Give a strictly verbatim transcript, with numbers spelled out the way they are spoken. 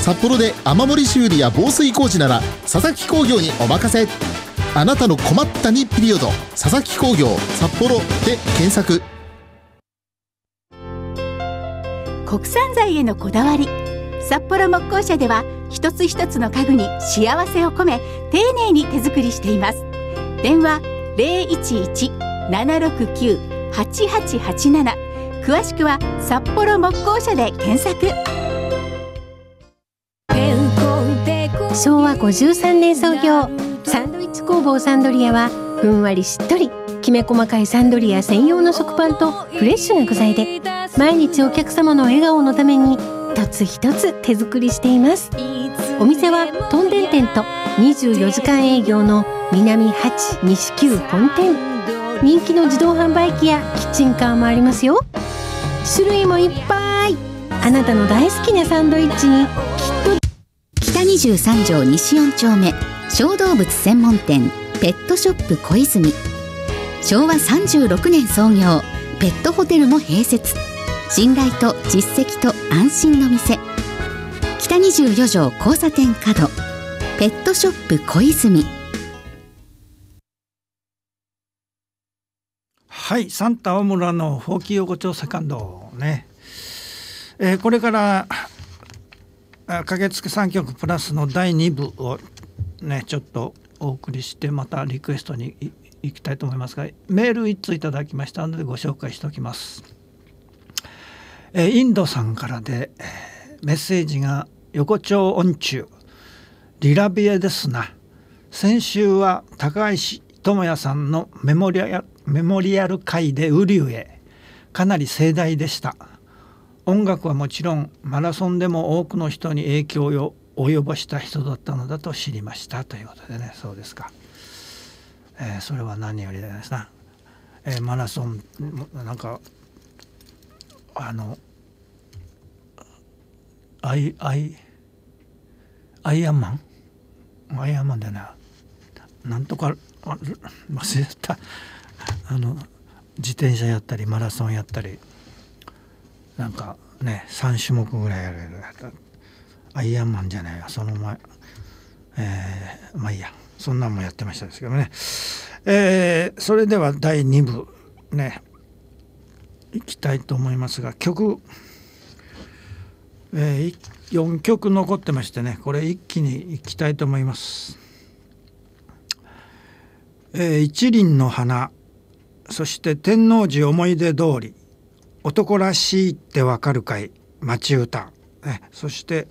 札幌で雨漏り修理や防水工事なら佐々木工業にお任せ。あなたの困ったにピリオド、佐々木工業札幌で検索。 国産材へのこだわり、札幌木工社では一つ一つの家具に幸せを込め丁寧に手作りしています。電話 ゼロいちいち ななろくきゅう はちはちはちなな、詳しくは札幌木工社で検索。 しょうわごじゅうさんねん創業、サンドイッチ工房サンドリアはふんわりしっとりきめ細かいサンドリア専用の食パンとフレッシュな具材で毎日お客様の笑顔のために一つ一つ手作りしています。お店はトンデン店とにじゅうよじかん営業の南八西九本店。人気の自動販売機やキッチンカーもありますよ。種類もいっぱい。あなたの大好きなサンドイッチにきっと。 北にじゅうさん条西よん丁目、小動物専門店ペットショップ小泉。しょうわさんじゅうろくねん創業、ペットホテルも併設。信頼と実績と安心の店、北にじゅうよ条交差点角、ペットショップ小泉。 はい、サンタ大村のほうき横丁セカンドね、えー、これから駆けつけさんきょくプラスのだいに部をねちょっとお送りして、またリクエストに行きたいと思いますが、メールいっついただきましたのでご紹介しておきます。えー、インドさんからで、えー、メッセージが横丁音中リラビエですな。先週は高橋智也さんのメモリアメモリアル会でウリュウへ、かなり盛大でした。音楽はもちろんマラソンでも多くの人に影響を及ぼした人だったのだと知りましたということでね。そうですか、えー、それは何よりですな、えー、マラソンなんかあのアイアイアイアンマンアイアンマンでね、なんとか忘れた、あの自転車やったりマラソンやったりなんかねさん種目ぐらいやるアイアンマンじゃないや、その前、えー、まあいいや、そんなんもやってましたですけどね、えー、それではだいに部ねいきたいと思いますが、曲、えー、よんきょく残ってましてね、これ一気にいきたいと思います。えー、一輪の花、そして天王寺思い出通り、男らしいってわかるかい町歌、ね、そして